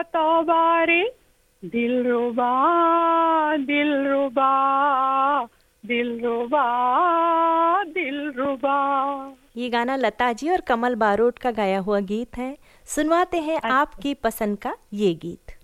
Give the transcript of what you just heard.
तौबा रे दिलरुबा, दिलरुबा, दिलरुबा, दिलरुबा। ये गाना लता जी और कमल बारोट का गाया हुआ गीत है। सुनवाते हैं अच्छा, आपकी पसंद का ये गीत।